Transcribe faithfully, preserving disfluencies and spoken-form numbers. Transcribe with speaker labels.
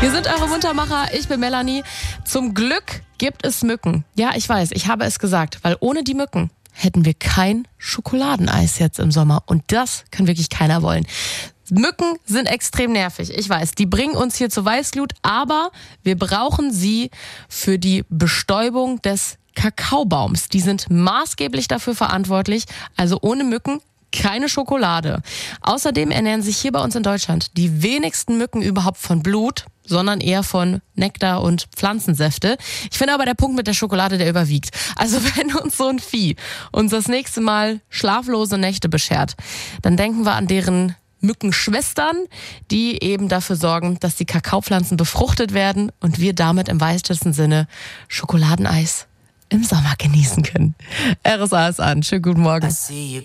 Speaker 1: Wir sind eure Muntermacher, ich bin Melanie. Zum Glück gibt es Mücken. Ja, ich weiß, ich habe es gesagt, weil ohne die Mücken hätten wir kein Schokoladeneis jetzt im Sommer. Und das kann wirklich keiner wollen. Mücken sind extrem nervig, ich weiß. Die bringen uns hier zur Weißglut, aber wir brauchen sie für die Bestäubung des Kakaobaums. Die sind maßgeblich dafür verantwortlich. Also ohne Mücken keine Schokolade. Außerdem ernähren sich hier bei uns in Deutschland die wenigsten Mücken überhaupt von Blut, sondern eher von Nektar und Pflanzensäfte. Ich finde aber der Punkt mit der Schokolade, der überwiegt. Also wenn uns so ein Vieh uns das nächste Mal schlaflose Nächte beschert, dann denken wir an deren Mückenschwestern, die eben dafür sorgen, dass die Kakaopflanzen befruchtet werden und wir damit im weitesten Sinne Schokoladeneis im Sommer genießen können. R S A ist an. Schönen guten Morgen.